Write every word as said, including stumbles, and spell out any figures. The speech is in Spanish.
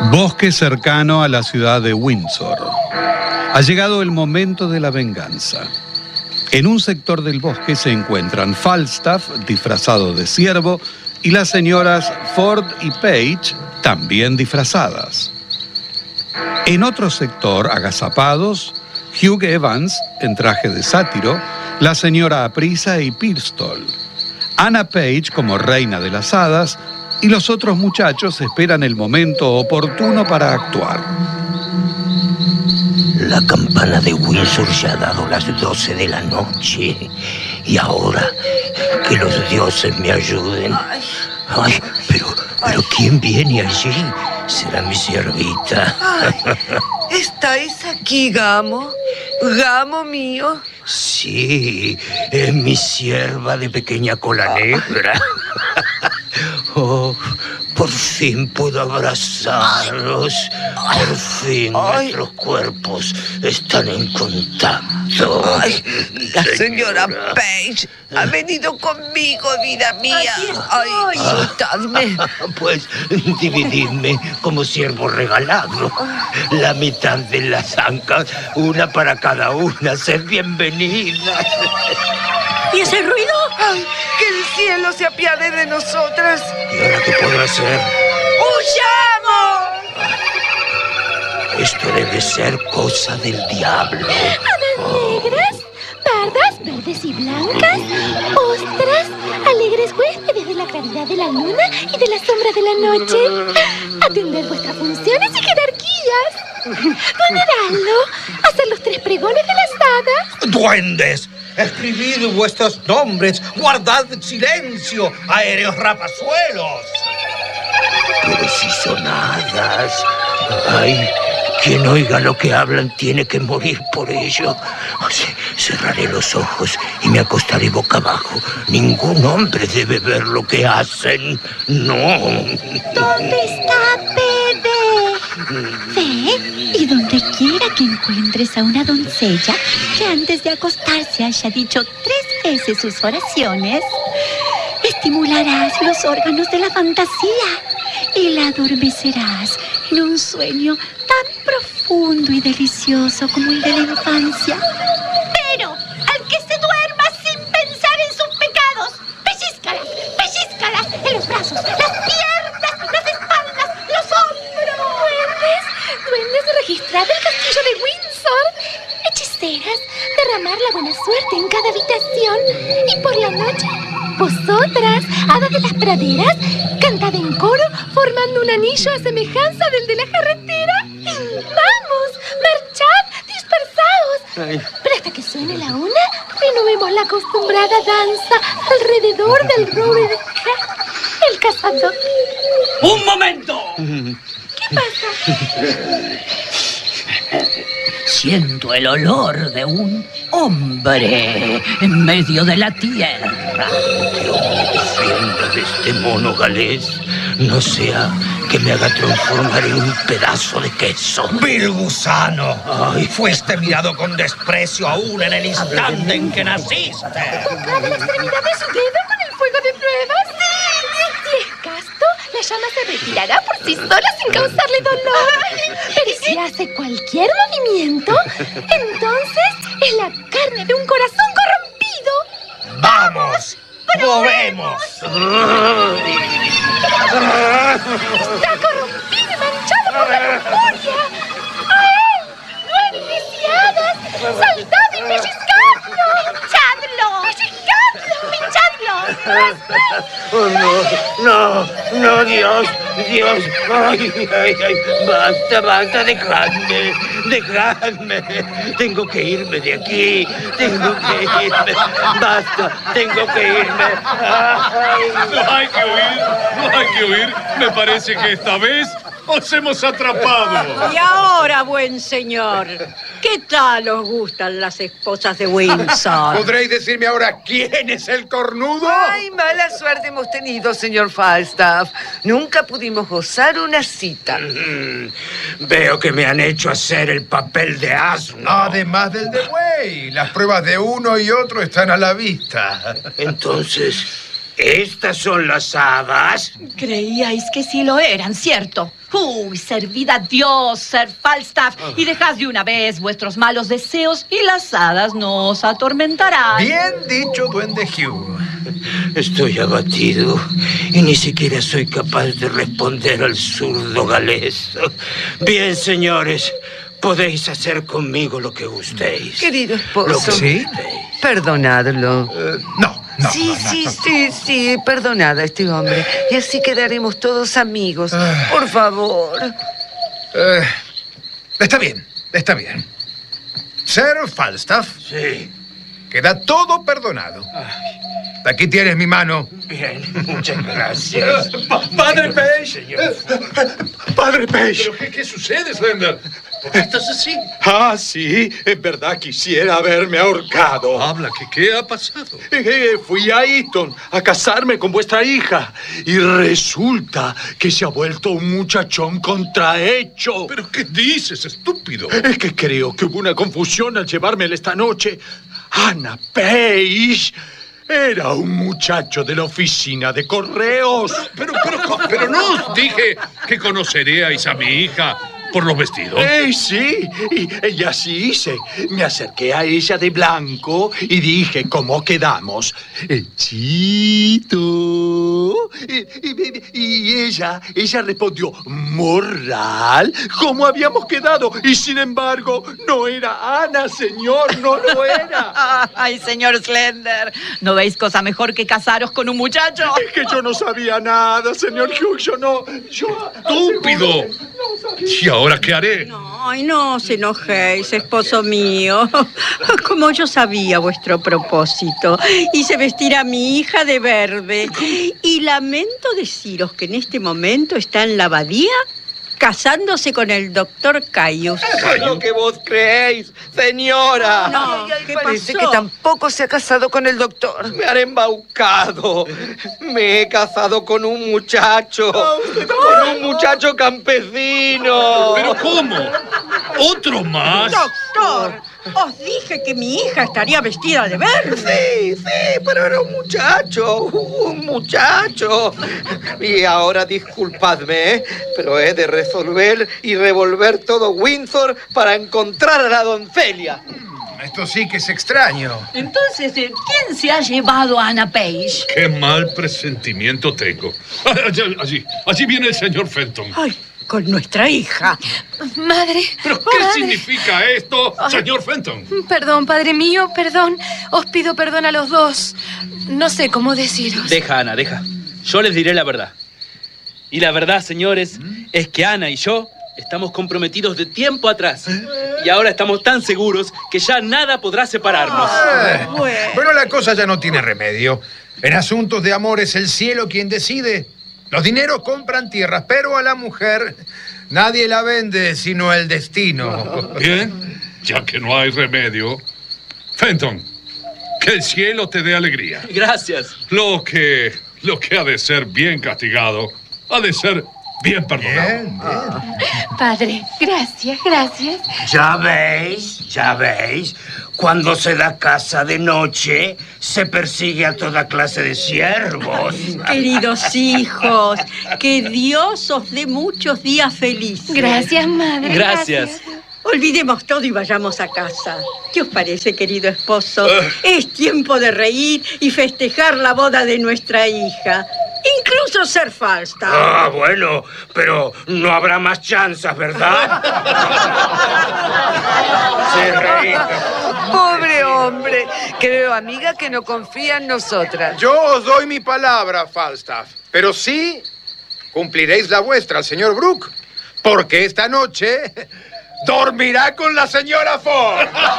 Bosque cercano a la ciudad de Windsor. Ha llegado el momento de la venganza. En un sector del bosque se encuentran Falstaff, disfrazado de ciervo, y las señoras Ford y Page, también disfrazadas. En otro sector, agazapados, Hugh Evans, en traje de sátiro, la señora Aprisa y Pirstol, Anna Page como reina de las hadas, y los otros muchachos esperan el momento oportuno para actuar. La campana de Windsor ya ha dado las doce de la noche. Y ahora, que los dioses me ayuden. Ay, pero, pero ¿quién viene allí? Será mi siervita. Ay, ¿estáis aquí, Gamo? ¿Gamo mío? Sí, es mi sierva de pequeña cola negra. Oh, por fin puedo abrazarlos. Por fin Ay. nuestros cuerpos están en contacto. Ay, la señora Page ha venido conmigo, vida mía. Ay, soltadme. Pues divididme como siervo regalado. La mitad de las ancas, una para cada una. Sed bienvenidas. ¿Y ese ruido? Ay, que el cielo se apiade de nosotras. ¿Y ahora qué podrá ser? ¡Huyamos! Esto debe ser cosa del diablo. ¿Hadas negras? ¿Pardas, verdes y blancas? ¿Ostras? ¿Alegres huéspedes de la claridad de la luna y de la sombra de la noche? Atender vuestras funciones y jerarquías. Don Heraldo, hacer los tres pregones de las hadas. ¡Duendes! Escribid vuestros nombres, guardad silencio, aéreos rapazuelos. Pero si son hadas. Ay, quien oiga lo que hablan tiene que morir por ello. Cerraré los ojos y me acostaré boca abajo. Ningún hombre debe ver lo que hacen. No. ¿Dónde está Bebe? Ve, y donde quiera que encuentres a una doncella que antes de acostarse haya dicho tres veces sus oraciones, estimularás los órganos de la fantasía y la adormecerás en un sueño tan profundo y delicioso como el de la infancia. Pero al que se duerma sin pensar en sus pecados, pellízcalas, pellízcalas en los brazos, las piernas, las espaldas, los hombros. ¿Duendes? ¿Duendes registrar el castillo de Windsor? Hechiceras, derramar la buena suerte en cada habitación. Y por la noche, vosotras, hadas de las praderas, cantad en coro formando un anillo a semejanza del de la carretera. ¡Vamos! ¡Marchad! ¡Dispersaos! Ay. Pero hasta que suene la una, renovemos la acostumbrada danza alrededor del roble de el cazador. ¡Un momento! ¿Qué pasa? Siento el olor de un hombre en medio de la tierra. Dios me defienda de este mono galés. No sea que me haga transformar en un pedazo de queso. ¡Vil gusano! Ay. Fuiste mirado con desprecio aún en el instante en que naciste. ¿Tocaba la extremidad de su dedo con el fuego de prueba? ¡Sí! Si es casto, la llama se retirará por sí sola sin causarle dolor. Pero si hace cualquier movimiento, entonces es la carne de un corazón corrompido. ¡Vamos! ¡Movemos! Está corrompido y manchado por la lujuria. ¡A él! ¡Duendes y hadas! ¡Saltad y pellizcadlo! ¡Pinchadlo! ¡Pinchadlo! Oh, no, no, no, Dios, Dios. Ay, ay, ay, basta, basta, dejadme, dejadme. Tengo que irme de aquí, tengo que irme. Basta, tengo que irme. Ay. No hay que huir, no hay que huir. Me parece que esta vez os hemos atrapado. Y ahora, buen señor, ¿qué tal os gustan las esposas de Windsor? ¿Podréis decirme ahora quién es el cornudo? Ay, mala suerte hemos tenido, señor Falstaff. Nunca pudimos gozar una cita. Mm, Veo que me han hecho hacer el papel de asno. Además del de buey, las pruebas de uno y otro están a la vista. Entonces, ¿Estas son las hadas? Creíais que sí lo eran, ¿cierto? Uy, servid a Dios, Sir Falstaff, oh. y dejad de una vez vuestros malos deseos y las hadas no os atormentarán. Bien dicho, duende Hugh. Estoy abatido y ni siquiera soy capaz de responder al zurdo galés. Bien, señores, podéis hacer conmigo lo que gustéis. Querido esposo, ¿Sí? perdonadlo. Uh, no. No, sí, no, no, sí, no. sí, sí, perdonad a este hombre. Y así quedaremos todos amigos. Por favor. Uh, está bien, está bien. Sir Falstaff. Sí. Queda todo perdonado. Aquí tienes mi mano. Bien, muchas gracias. Pa Padre Page. Señor. Padre Page. ¿Pero qué, qué sucede, Slender? ¿Por qué estás así? Ah, sí, en verdad quisiera haberme ahorcado. Habla, ¿qué, qué ha pasado? Eh, eh, fui a Eton a casarme con vuestra hija y resulta que se ha vuelto un muchachón contrahecho. ¿Pero qué dices, estúpido? Es que creo que hubo una confusión al llevármela esta noche. Anna Page era un muchacho de la oficina de correos. Pero, pero, pero, pero no os dije que conoceríais a mi hija por los vestidos. Eh, sí, y, y así hice. Me acerqué a ella de blanco y dije, ¿cómo quedamos? Hechito. Y, y, y ella, ella respondió, moral, ¿cómo habíamos quedado? Y sin embargo, no era Ana, señor, no lo era. Ay, señor Slender, ¿no veis cosa mejor que casaros con un muchacho? Es que yo no sabía nada, señor Hugh, yo no... Yo, ¡Estúpido! ¿Y ahora qué haré? No, ay, no os enojéis, esposo mío. Como yo sabía vuestro propósito, hice vestir a mi hija de verde. Y lamento deciros que en este momento está en la abadía casándose con el doctor Caius. Es lo que vos creéis, señora. No, ¿qué Parece pasó? que tampoco se ha casado con el doctor. Me han embaucado. Me he casado con un muchacho. Con un muchacho campesino. ¿Pero cómo? ¿Otro más? Doctor, os dije que mi hija estaría vestida de verde. Sí, sí, pero era un muchacho. Un muchacho. Y ahora disculpadme, ¿eh? Pero he de resolver y revolver todo Windsor para encontrar a la doncella. Esto sí que es extraño. Entonces, ¿quién se ha llevado a Anna Page? Qué mal presentimiento tengo. Allí, allí, allí viene el señor Fenton. Ay, con nuestra hija. Madre. ¿Pero qué madre. significa esto, señor Fenton? Perdón, padre mío, perdón. Os pido perdón a los dos. No sé cómo deciros. Deja, Ana, deja. Yo les diré la verdad. Y la verdad, señores, ¿Mm? es que Ana y yo estamos comprometidos de tiempo atrás. ¿Eh? Y ahora estamos tan seguros que ya nada podrá separarnos. Eh, bueno, la cosa ya no tiene remedio. En asuntos de amor es el cielo quien decide. Los dineros compran tierras, pero a la mujer nadie la vende sino el destino. Bien, ya que no hay remedio. Fenton, que el cielo te dé alegría. Gracias. Lo que, lo que ha de ser bien castigado, ha de ser bien perdonado. Bien, bien. Padre, gracias, gracias. Ya veis, ya veis. Cuando se da caza de noche, se persigue a toda clase de siervos. Queridos hijos, que Dios os dé muchos días felices. Gracias, madre. Gracias. gracias. Olvidemos todo y vayamos a casa. ¿Qué os parece, querido esposo? Es tiempo de reír y festejar la boda de nuestra hija. Incluso ser Falstaff. Ah, bueno, pero no habrá más chanzas, ¿verdad? Sí, reír. Pobre hombre. Creo, amiga, que no confía en nosotras. Yo os doy mi palabra, Falstaff. Pero sí cumpliréis la vuestra al señor Brooke. Porque esta noche dormirá con la señora Ford.